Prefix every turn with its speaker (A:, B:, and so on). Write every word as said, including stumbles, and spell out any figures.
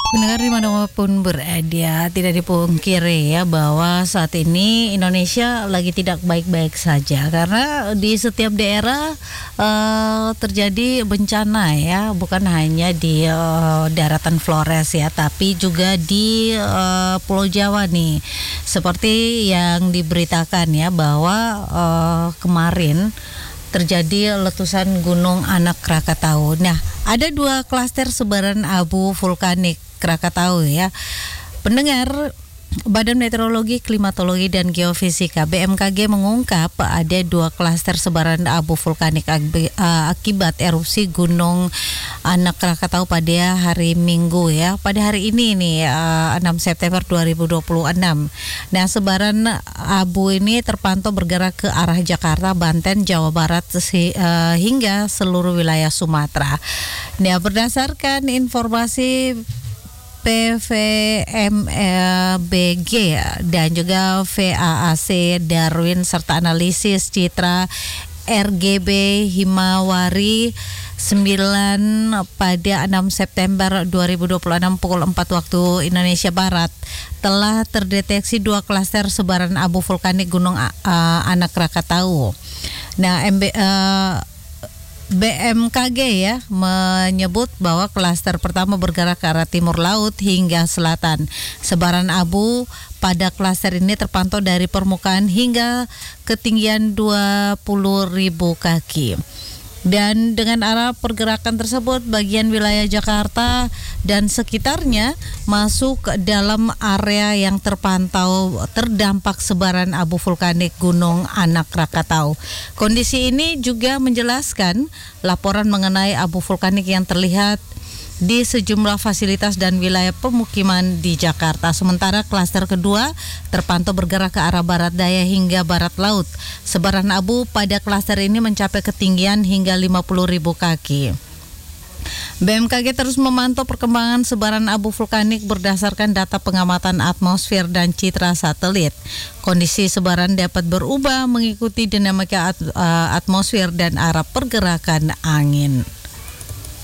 A: Pendengar dimanapun berada, tidak dipungkiri ya bahwa saat ini Indonesia lagi tidak baik-baik saja karena di setiap daerah uh, terjadi bencana ya, bukan hanya di uh, daratan Flores ya, tapi juga di uh, Pulau Jawa nih, seperti yang diberitakan ya bahwa uh, kemarin terjadi letusan Gunung Anak Krakatau. Nah, ada dua klaster sebaran abu vulkanik Krakatau ya. Pendengar, Badan Meteorologi, Klimatologi dan Geofisika B M K G mengungkap ada dua klaster sebaran abu vulkanik akibat erupsi Gunung Anak Krakatau pada hari Minggu ya. Pada hari ini nih enam September dua ribu dua puluh enam. Nah, sebaran abu ini terpantau bergerak ke arah Jakarta, Banten, Jawa Barat hingga seluruh wilayah Sumatera. Nah, berdasarkan informasi P V M B G dan juga V A A C Darwin serta analisis citra R G B Himawari sembilan pada enam September dua ribu dua puluh enam pukul empat waktu Indonesia Barat telah terdeteksi dua klaster sebaran abu vulkanik Gunung uh, Anak Krakatau. Nah, M B, uh, B M K G ya menyebut bahwa klaster pertama bergerak ke arah timur laut hingga selatan. Sebaran abu pada klaster ini terpantau dari permukaan hingga ketinggian dua puluh ribu kaki. Dan dengan arah pergerakan tersebut, bagian wilayah Jakarta dan sekitarnya masuk dalam area yang terpantau terdampak sebaran abu vulkanik Gunung Anak Krakatau. Kondisi ini juga menjelaskan laporan mengenai abu vulkanik yang terlihat di sejumlah fasilitas dan wilayah pemukiman di Jakarta. Sementara klaster kedua terpantau bergerak ke arah barat daya hingga barat laut. Sebaran abu pada klaster ini mencapai ketinggian hingga lima puluh ribu kaki. B M K G terus memantau perkembangan sebaran abu vulkanik berdasarkan data pengamatan atmosfer dan citra satelit. Kondisi sebaran dapat berubah mengikuti dinamika at- atmosfer dan arah pergerakan angin.